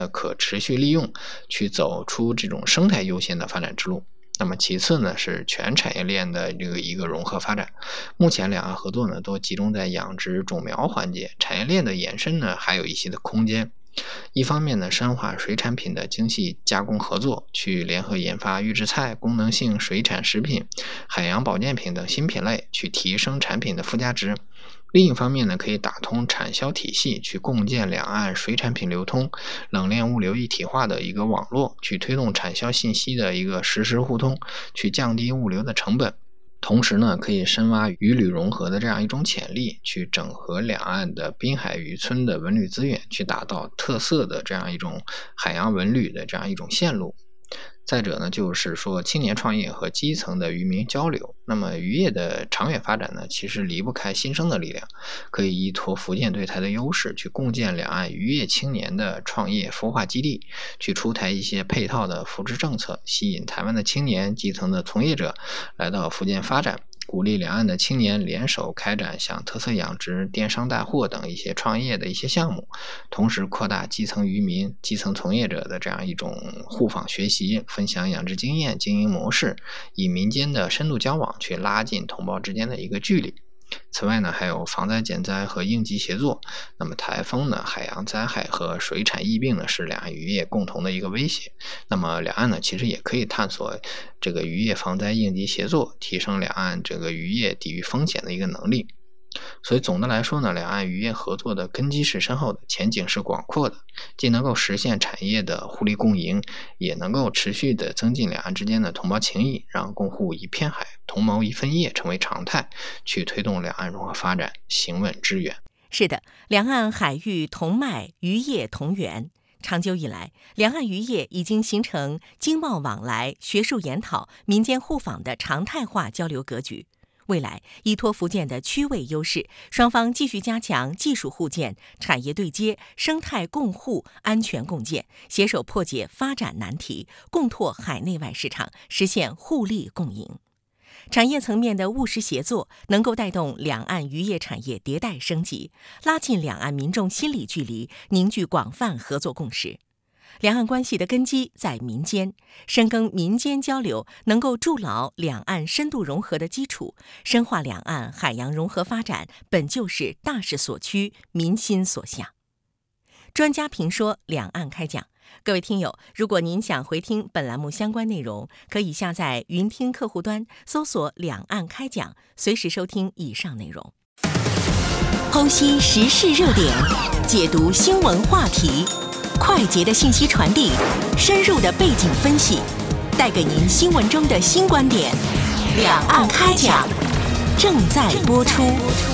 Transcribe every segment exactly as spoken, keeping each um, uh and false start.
可持续利用，去走出这种生态优先的发展之路。那么其次呢，是全产业链的这个一个融合发展。目前两岸合作呢，都集中在养殖种苗环节，产业链的延伸呢，还有一些的空间。一方面呢，深化水产品的精细加工合作，去联合研发预制菜、功能性水产食品、海洋保健品等新品类，去提升产品的附加值。另一方面呢，可以打通产销体系，去共建两岸水产品流通、冷链物流一体化的一个网络，去推动产销信息的一个实时互通，去降低物流的成本。同时呢，可以深挖渔旅融合的这样一种潜力，去整合两岸的滨海渔村的文旅资源，去打造特色的这样一种海洋文旅的这样一种线路。再者呢，就是说青年创业和基层的渔民交流。那么渔业的长远发展呢，其实离不开新生的力量，可以依托福建对台的优势，去共建两岸渔业青年的创业孵化基地，去出台一些配套的扶持政策，吸引台湾的青年基层的从业者来到福建发展，鼓励两岸的青年联手开展像特色养殖、电商带货等一些创业的一些项目，同时扩大基层渔民、基层从业者的这样一种互访学习，分享养殖经验、经营模式，以民间的深度交往去拉近同胞之间的一个距离。此外呢，还有防灾减灾和应急协作。那么台风呢、海洋灾害和水产疫病呢，是两岸渔业共同的一个威胁。那么两岸呢，其实也可以探索这个渔业防灾应急协作，提升两岸这个渔业抵御风险的一个能力。所以总的来说呢，两岸渔业合作的根基是深厚的，前景是广阔的，既能够实现产业的互利共赢，也能够持续的增进两岸之间的同胞情谊，让共护一片海，同谋一份业成为常态，去推动两岸融合发展，行稳致远。 是的，两岸海域同脉，渔业同源。长久以来，两岸渔业已经形成经贸往来、学术研讨、民间互访的常态化交流格局。未来，依托福建的区位优势，双方继续加强技术互鉴、产业对接、生态共护、安全共建，携手破解发展难题，共拓海内外市场，实现互利共赢。产业层面的务实协作，能够带动两岸渔业产业迭代升级，拉近两岸民众心理距离，凝聚广泛合作共识。两岸关系的根基在民间，深耕民间交流，能够筑牢两岸深度融合的基础，深化两岸海洋融合发展，本就是大势所趋，民心所向。专家评说，两岸开讲。各位听友，如果您想回听本栏目相关内容，可以下载云听客户端，搜索两岸开讲，随时收听以上内容。剖析时事热点，解读新闻话题，快捷的信息传递，深入的背景分析，带给您新闻中的新观点。两岸开讲正在播出。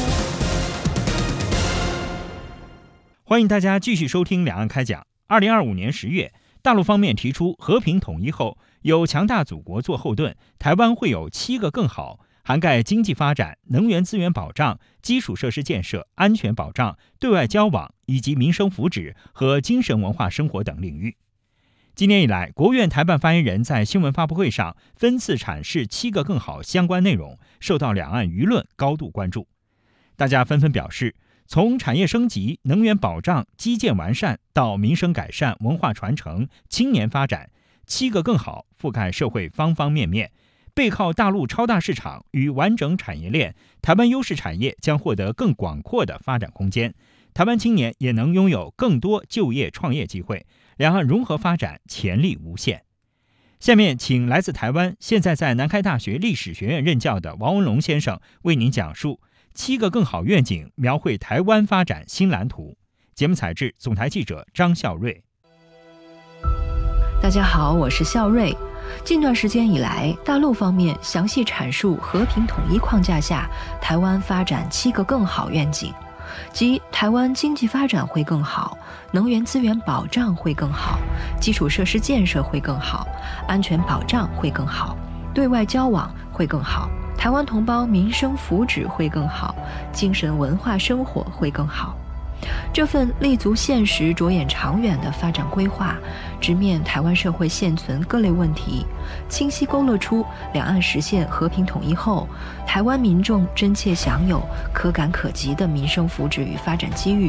欢迎大家继续收听两岸开讲。二零二五年十月，大陆方面提出和平统一后，有强大祖国做后盾，台湾会有七个更好，涵盖经济发展、能源资源保障、基础设施建设、安全保障、对外交往以及民生福祉和精神文化生活等领域。今年以来，国务院台办发言人在新闻发布会上分次阐释七个更好相关内容，受到两岸舆论高度关注。大家纷纷表示，从产业升级、能源保障、基建完善到民生改善、文化传承、青年发展，七个更好覆盖社会方方面面。背靠大陆超大市场与完整产业链，台湾优势产业将获得更广阔的发展空间，台湾青年也能拥有更多就业创业机会，两岸融合发展潜力无限。下面请来自台湾，现在在南开大学历史学院任教的王文龙先生为您讲述七个更好愿景，描绘台湾发展新蓝图。节目采制总台记者张孝瑞。 大家好，我是孝瑞。近段时间以来，大陆方面详细阐述和平统一框架下台湾发展七个更好愿景，即台湾经济发展会更好，能源资源保障会更好，基础设施建设会更好，安全保障会更好，对外交往会更好，台湾同胞民生福祉会更好，精神文化生活会更好。这份立足现实、着眼长远的发展规划，直面台湾社会现存各类问题，清晰勾勒出两岸实现和平统一后，台湾民众真切享有可感可及的民生福祉与发展机遇，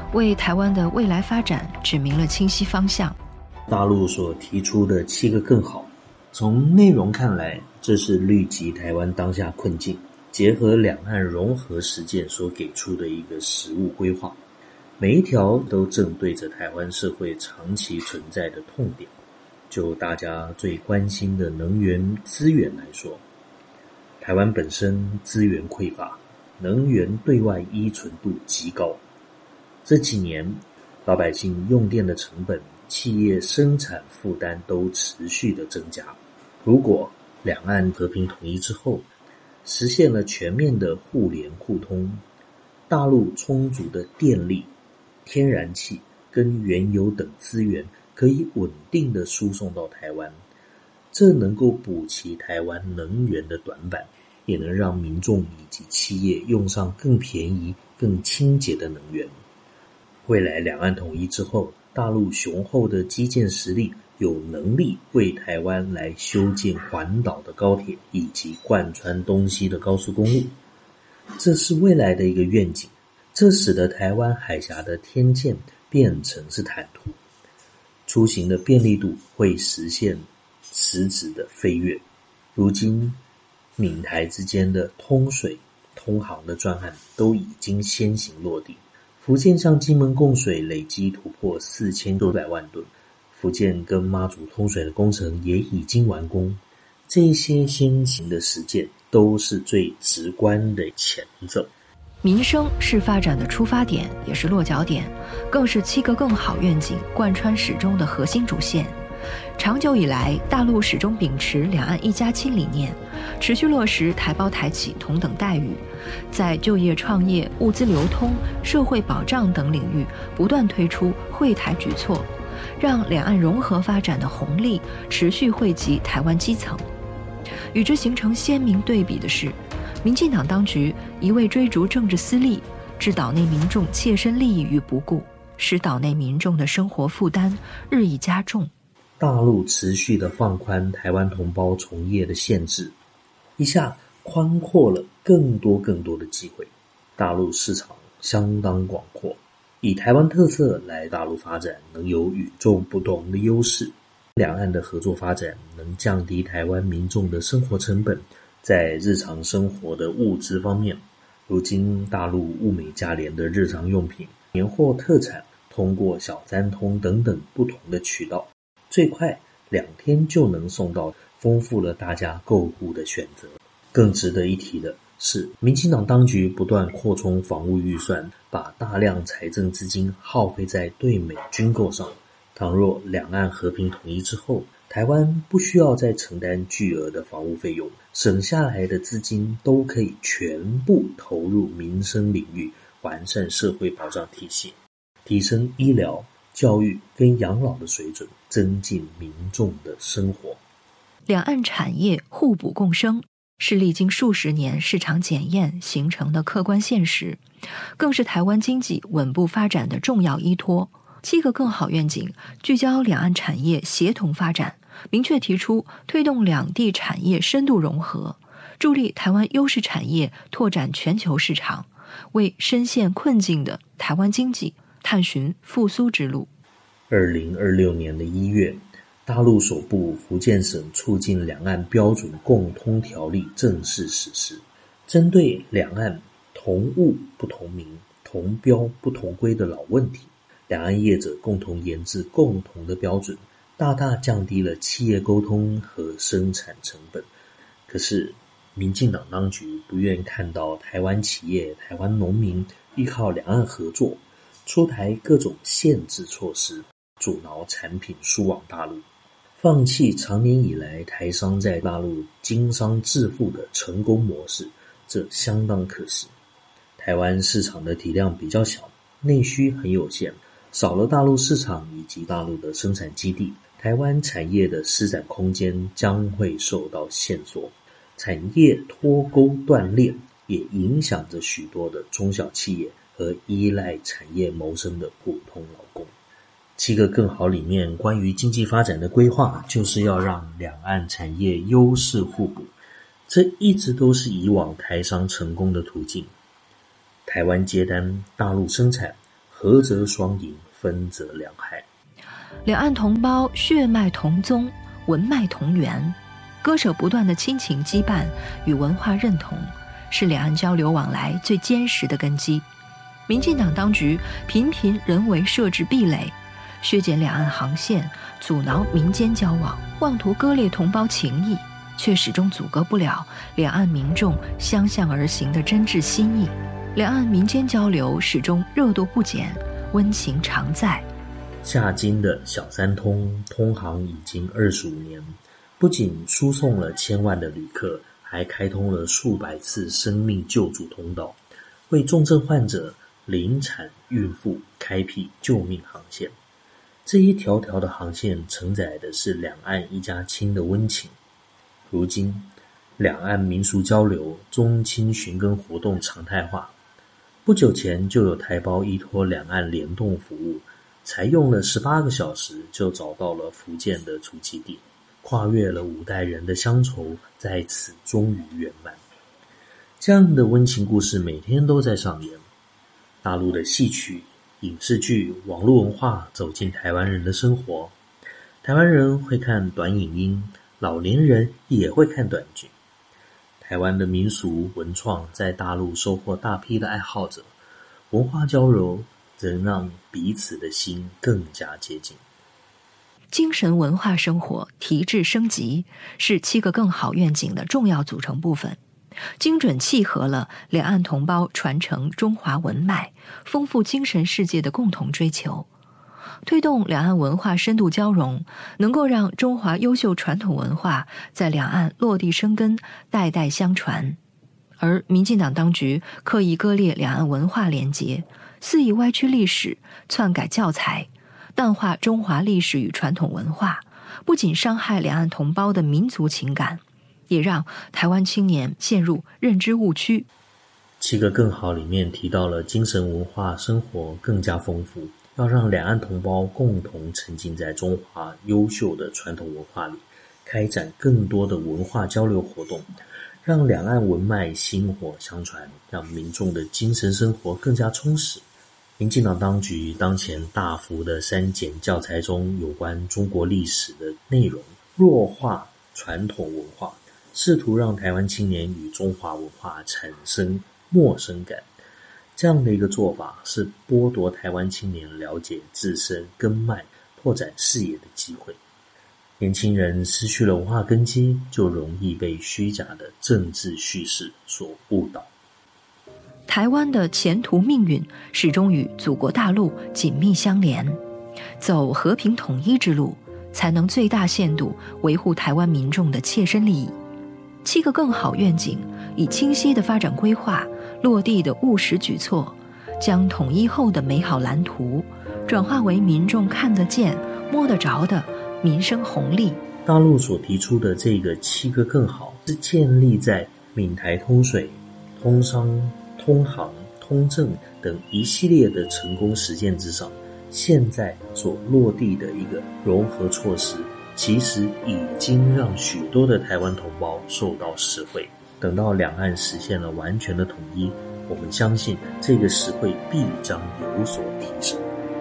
为台湾的未来发展指明了清晰方向。 大陆所提出的七个更好，从内容看来，这是虑及台湾当下困境，结合两岸融合实践所给出的一个实务规划，每一条都正对着台湾社会长期存在的痛点。就大家最关心的能源资源来说，台湾本身资源匮乏，能源对外依存度极高。这几年，老百姓用电的成本、企业生产负担都持续的增加。如果两岸和平统一之后，实现了全面的互联互通，大陆充足的电力、天然气跟原油等资源可以稳定的输送到台湾，这能够补齐台湾能源的短板，也能让民众以及企业用上更便宜、更清洁的能源。未来两岸统一之后，大陆雄厚的基建实力有能力为台湾来修建环岛的高铁以及贯穿东西的高速公路，这是未来的一个愿景。这使得台湾海峡的天堑变成是坦途，出行的便利度会实现实质的飞跃。如今闽台之间的通水通航的专案都已经先行落地，福建向金门供水累积突破四千多百万吨，福建跟妈祖通水的工程也已经完工。这些先行的实践都是最直观的前奏。 民生是发展的出发点，也是落脚点，更是七个更好愿景贯穿始终的核心主线。长久以来，大陆始终秉持两岸一家亲理念，持续落实台胞台企同等待遇，在就业创业、物资流通、社会保障等领域不断推出惠台举措，让两岸融合发展的红利持续惠及台湾基层。与之形成鲜明对比的是，民进党当局一味追逐政治私利，置岛内民众切身利益于不顾，使岛内民众的生活负担日益加重。 大陆持续的放宽台湾同胞从业的限制，一下宽阔了更多更多的机会。大陆市场相当广阔，以台湾特色来大陆发展能有与众不同的优势。两岸的合作发展能降低台湾民众的生活成本，在日常生活的物资方面，如今大陆物美价廉的日常用品、年货特产，通过小三通等等不同的渠道，最快两天就能送到，丰富了大家购物的选择。更值得一提的是，民进党当局不断扩充防务预算，把大量财政资金耗费在对美军购上。倘若两岸和平统一之后，台湾不需要再承担巨额的防务费用，省下来的资金都可以全部投入民生领域，完善社会保障体系，提升医疗、教育跟养老的水准，增进民众的生活。 两岸产业互补共生，是历经数十年市场检验形成的客观现实，更是台湾经济稳步发展的重要依托。七个更好愿景聚焦两岸产业协同发展，明确提出推动两地产业深度融合，助力台湾优势产业拓展全球市场，为深陷困境的台湾经济探寻复苏之路。 二零二六年的一月，大陆首部福建省促进两岸标准共通条例正式实施，针对两岸同物不同名、同标不同规的老问题，两岸业者共同研制共同的标准，大大降低了企业沟通和生产成本。可是民进党当局不愿看到台湾企业、台湾农民依靠两岸合作，出台各种限制措施，阻挠产品输往大陆，放弃长年以来台商在大陆经商致富的成功模式，这相当可惜。台湾市场的体量比较小，内需很有限，少了大陆市场以及大陆的生产基地，台湾产业的施展空间将会受到限缩，产业脱钩断裂，也影响着许多的中小企业和依赖产业谋生的普通劳工。七个更好里面关于经济发展的规划，就是要让两岸产业优势互补，这一直都是以往台商成功的途径。台湾接单，大陆生产， 合则双赢，分则两害。 两岸同胞血脉同宗，文脉同源，割舍不断的亲情羁绊与文化认同，是两岸交流往来最坚实的根基。民进党当局频频人为设置壁垒，削减两岸航线，阻挠民间交往，妄图割裂同胞情谊，却始终阻隔不了两岸民众相向而行的真挚心意。两岸民间交流始终热度不减，温情常在。 下金的小三通通航已经二十五年，不仅输送了千万的旅客，还开通了数百次生命救助通道，为重症患者、临产孕妇开辟救命航线。这一条条的航线承载的是两岸一家亲的温情。如今，两岸民俗交流、宗亲寻根活动常态化。不久前就有台胞依托两岸联动服务，才用了十八个小时就找到了福建的足迹地，跨越了五代人的乡愁，在此终于圆满。这样的温情故事每天都在上演。大陆的戏曲、影视剧、网络文化走进台湾人的生活，台湾人会看短影音，老年人也会看短剧。台湾的民俗文创在大陆收获大批的爱好者，文化交流仍让彼此的心更加接近。 精神文化生活提质升级是七个更好愿景的重要组成部分，精准契合了两岸同胞传承中华文脉、丰富精神世界的共同追求。推动两岸文化深度交融，能够让中华优秀传统文化在两岸落地生根，代代相传。而民进党当局刻意割裂两岸文化连结，肆意歪曲历史，篡改教材，淡化中华历史与传统文化，不仅伤害两岸同胞的民族情感，也让台湾青年陷入认知误区。 七个更好里面提到了精神文化生活更加丰富，要让两岸同胞共同沉浸在中华优秀的传统文化里，开展更多的文化交流活动，让两岸文脉薪火相传，让民众的精神生活更加充实。民进党当局当前大幅的删减教材中有关中国历史的内容，弱化传统文化，试图让台湾青年与中华文化产生陌生感。这样的一个做法是剥夺台湾青年了解自身根脉、拓展视野的机会。年轻人失去了文化根基，就容易被虚假的政治叙事所误导。 台湾的前途命运始终与祖国大陆紧密相连，走和平统一之路，才能最大限度维护台湾民众的切身利益。七个更好愿景以清晰的发展规划、落地的务实举措，将统一后的美好蓝图转化为民众看得见、摸得着的民生红利。 大陆所提出的这个七个更好，是建立在闽台通水、通商、通航、通政等一系列的成功实践之上。现在所落地的一个融合措施，其实已经让许多的台湾同胞受到实惠。等到两岸实现了完全的统一，我们相信这个实惠必将有所提升。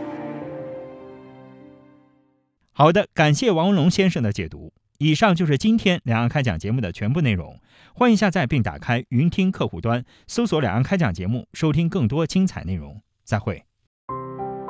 好的，感谢王文龙先生的解读。以上就是今天两岸开讲节目的全部内容。欢迎下载并打开云听客户端，搜索两岸开讲节目，收听更多精彩内容。再会。